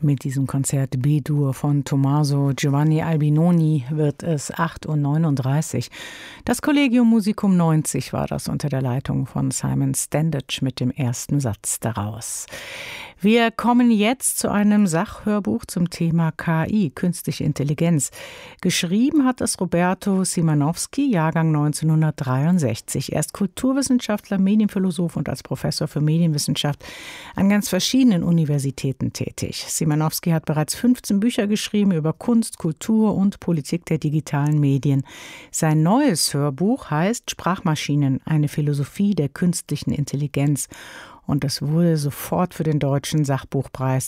Mit diesem Konzert B-Dur von Tommaso Giovanni Albinoni wird es 8:39 Uhr. Das Collegium Musicum 90 war das unter der Leitung von Simon Standage mit dem ersten Satz daraus. Wir kommen jetzt zu einem Sachhörbuch zum Thema KI, künstliche Intelligenz. Geschrieben hat es Roberto Szymanowski, Jahrgang 1963. Er ist Kulturwissenschaftler, Medienphilosoph und als Professor für Medienwissenschaft an ganz verschiedenen Universitäten tätig. Szymanowski hat bereits 15 Bücher geschrieben über Kunst, Kultur und Politik der digitalen Medien. Sein neues Hörbuch heißt Sprachmaschinen, eine Philosophie der künstlichen Intelligenz. Und es wurde sofort für den Deutschen Sachbuchpreis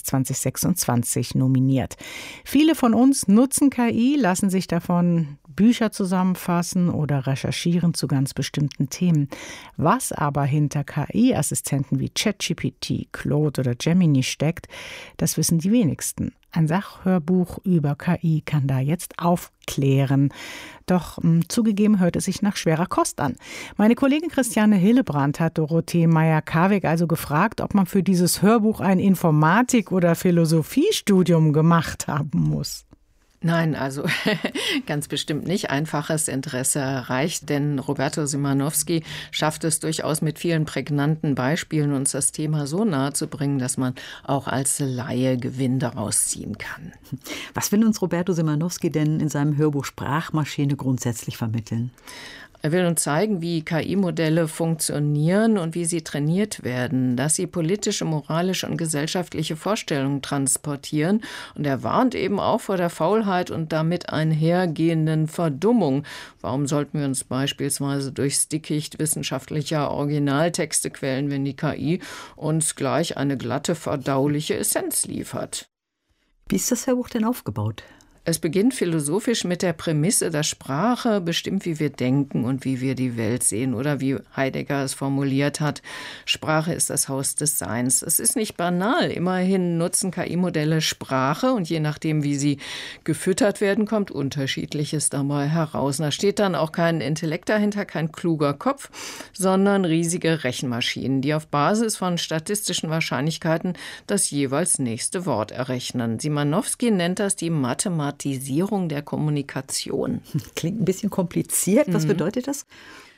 2026 nominiert. Viele von uns nutzen KI, lassen sich davon Bücher zusammenfassen oder recherchieren zu ganz bestimmten Themen. Was aber hinter KI-Assistenten wie ChatGPT, Claude oder Gemini steckt, das wissen die wenigsten. Ein Sachhörbuch über KI kann da jetzt aufklären. Doch zugegeben hört es sich nach schwerer Kost an. Meine Kollegin Christiane Hillebrand hat Dorothee Meyer-Karweg also gefragt, ob man für dieses Hörbuch ein Informatik- oder Philosophiestudium gemacht haben muss. Nein, also ganz bestimmt nicht. Einfaches Interesse reicht, denn Roberto Szymanowski schafft es durchaus mit vielen prägnanten Beispielen, uns das Thema so nahe zu bringen, dass man auch als Laie Gewinn daraus ziehen kann. Was will uns Roberto Szymanowski denn in seinem Hörbuch Sprachmaschine grundsätzlich vermitteln? Er will uns zeigen, wie KI-Modelle funktionieren und wie sie trainiert werden, dass sie politische, moralische und gesellschaftliche Vorstellungen transportieren. Und er warnt eben auch vor der Faulheit und damit einhergehenden Verdummung. Warum sollten wir uns beispielsweise durchs Dickicht wissenschaftlicher Originaltexte quälen, wenn die KI uns gleich eine glatte, verdauliche Essenz liefert? Wie ist das Hörbuch denn aufgebaut? Es beginnt philosophisch mit der Prämisse, dass Sprache bestimmt, wie wir denken und wie wir die Welt sehen. Oder wie Heidegger es formuliert hat, Sprache ist das Haus des Seins. Es ist nicht banal. Immerhin nutzen KI-Modelle Sprache und je nachdem, wie sie gefüttert werden, kommt Unterschiedliches dabei heraus. Da steht dann auch kein Intellekt dahinter, kein kluger Kopf, sondern riesige Rechenmaschinen, die auf Basis von statistischen Wahrscheinlichkeiten das jeweils nächste Wort errechnen. Szymanowski nennt das die Mathematisierung der Kommunikation. Klingt ein bisschen kompliziert. Was bedeutet das?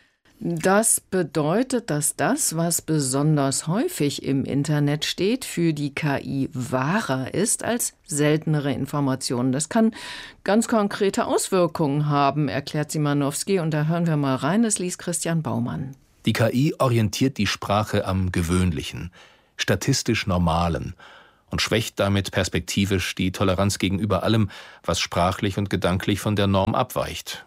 Das bedeutet, dass das, was besonders häufig im Internet steht, für die KI wahrer ist als seltenere Informationen. Das kann ganz konkrete Auswirkungen haben, erklärt Szymanowski. Und da hören wir mal rein, das liest Christian Baumann. Die KI orientiert die Sprache am Gewöhnlichen, statistisch Normalen und schwächt damit perspektivisch die Toleranz gegenüber allem, was sprachlich und gedanklich von der Norm abweicht.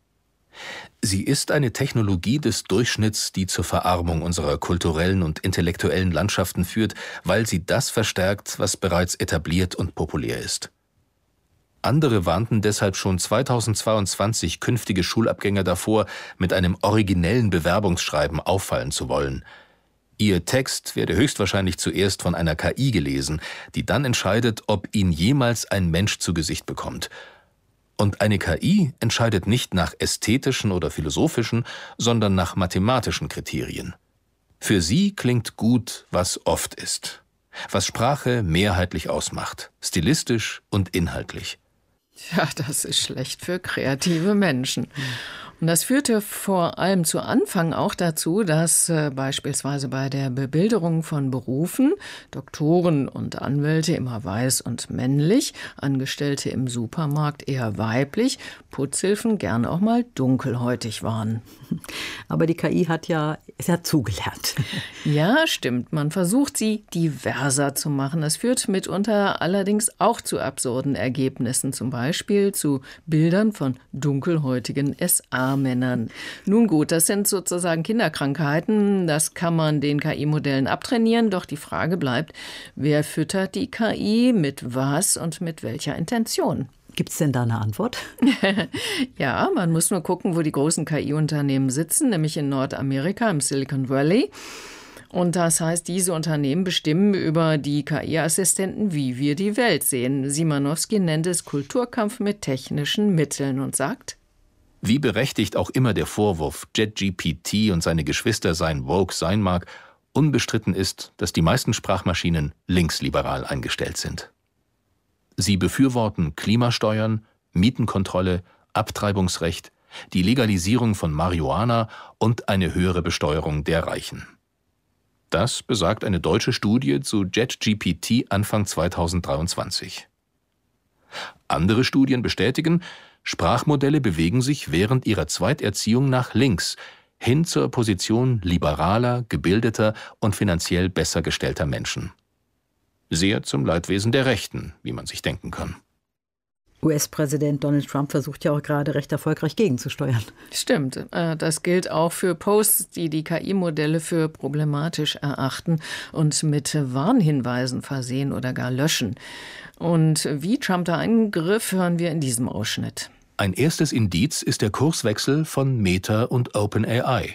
Sie ist eine Technologie des Durchschnitts, die zur Verarmung unserer kulturellen und intellektuellen Landschaften führt, weil sie das verstärkt, was bereits etabliert und populär ist. Andere warnten deshalb schon 2022 künftige Schulabgänger davor, mit einem originellen Bewerbungsschreiben auffallen zu wollen. Ihr Text werde höchstwahrscheinlich zuerst von einer KI gelesen, die dann entscheidet, ob ihn jemals ein Mensch zu Gesicht bekommt. Und eine KI entscheidet nicht nach ästhetischen oder philosophischen, sondern nach mathematischen Kriterien. Für sie klingt gut, was oft ist, was Sprache mehrheitlich ausmacht, stilistisch und inhaltlich. Ja, das ist schlecht für kreative Menschen. Und das führte vor allem zu Anfang auch dazu, dass beispielsweise bei der Bebilderung von Berufen Doktoren und Anwälte immer weiß und männlich, Angestellte im Supermarkt eher weiblich, Putzhilfen gern auch mal dunkelhäutig waren. Aber die KI hat ja zugelernt. Ja, stimmt. Man versucht, sie diverser zu machen. Das führt mitunter allerdings auch zu absurden Ergebnissen, zum Beispiel zu Bildern von dunkelhäutigen SA-Männern. Nun gut, das sind sozusagen Kinderkrankheiten. Das kann man den KI-Modellen abtrainieren. Doch die Frage bleibt, wer füttert die KI mit was und mit welcher Intention? Gibt es denn da eine Antwort? Ja, man muss nur gucken, wo die großen KI-Unternehmen sitzen, nämlich in Nordamerika, im Silicon Valley. Und das heißt, diese Unternehmen bestimmen über die KI-Assistenten, wie wir die Welt sehen. Szymanowski nennt es Kulturkampf mit technischen Mitteln und sagt: Wie berechtigt auch immer der Vorwurf, ChatGPT und seine Geschwister seien woke sein mag, unbestritten ist, dass die meisten Sprachmaschinen linksliberal eingestellt sind. Sie befürworten Klimasteuern, Mietenkontrolle, Abtreibungsrecht, die Legalisierung von Marihuana und eine höhere Besteuerung der Reichen. Das besagt eine deutsche Studie zu JetGPT Anfang 2023. Andere Studien bestätigen, Sprachmodelle bewegen sich während ihrer Zweiterziehung nach links, hin zur Position liberaler, gebildeter und finanziell besser gestellter Menschen. Sehr zum Leidwesen der Rechten, wie man sich denken kann. US-Präsident Donald Trump versucht ja auch gerade recht erfolgreich gegenzusteuern. Stimmt, das gilt auch für Posts, die die KI-Modelle für problematisch erachten und mit Warnhinweisen versehen oder gar löschen. Und wie Trump da eingriff, hören wir in diesem Ausschnitt. Ein erstes Indiz ist der Kurswechsel von Meta und OpenAI.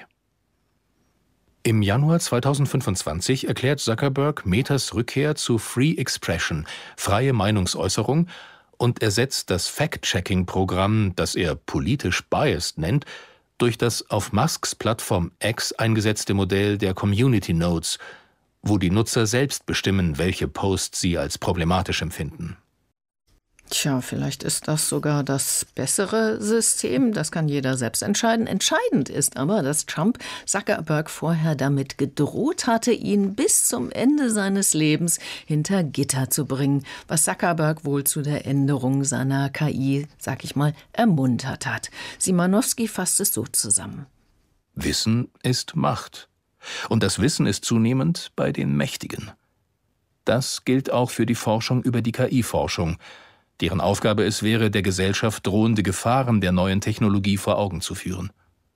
Im Januar 2025 erklärt Zuckerberg Metas Rückkehr zu Free Expression, freie Meinungsäußerung, und ersetzt das Fact-Checking-Programm, das er politisch biased nennt, durch das auf Musks Plattform X eingesetzte Modell der Community Notes, wo die Nutzer selbst bestimmen, welche Posts sie als problematisch empfinden. Tja, vielleicht ist das sogar das bessere System. Das kann jeder selbst entscheiden. Entscheidend ist aber, dass Trump Zuckerberg vorher damit gedroht hatte, ihn bis zum Ende seines Lebens hinter Gitter zu bringen, was Zuckerberg wohl zu der Änderung seiner KI, sag ich mal, ermuntert hat. Szymanowski fasst es so zusammen. Wissen ist Macht. Und das Wissen ist zunehmend bei den Mächtigen. Das gilt auch für die Forschung über die KI-Forschung, deren Aufgabe es wäre, der Gesellschaft drohende Gefahren der neuen Technologie vor Augen zu führen.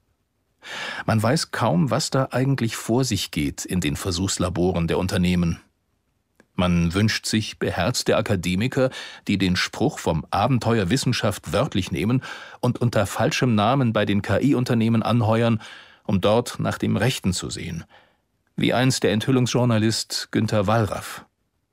Man weiß kaum, was da eigentlich vor sich geht in den Versuchslaboren der Unternehmen. Man wünscht sich beherzte Akademiker, die den Spruch vom Abenteuer Wissenschaft wörtlich nehmen und unter falschem Namen bei den KI-Unternehmen anheuern, um dort nach dem Rechten zu sehen, wie einst der Enthüllungsjournalist Günter Wallraff.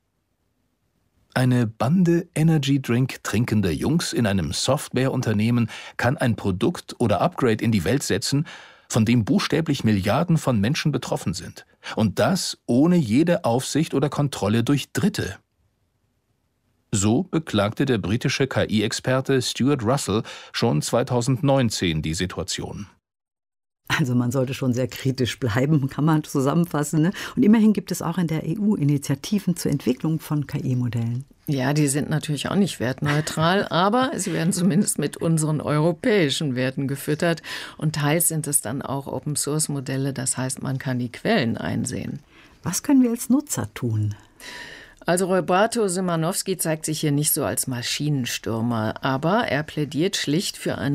Eine Bande Energy-Drink trinkender Jungs in einem Softwareunternehmen kann ein Produkt oder Upgrade in die Welt setzen, von dem buchstäblich Milliarden von Menschen betroffen sind. Und das ohne jede Aufsicht oder Kontrolle durch Dritte. So beklagte der britische KI-Experte Stuart Russell schon 2019 die Situation. Also man sollte schon sehr kritisch bleiben, kann man zusammenfassen. Ne? Und immerhin gibt es auch in der EU Initiativen zur Entwicklung von KI-Modellen. Ja, die sind natürlich auch nicht wertneutral, aber sie werden zumindest mit unseren europäischen Werten gefüttert. Und teils sind es dann auch Open-Source-Modelle, das heißt, man kann die Quellen einsehen. Was können wir als Nutzer tun? Also Roberto Szymanowski zeigt sich hier nicht so als Maschinenstürmer, aber er plädiert schlicht für eine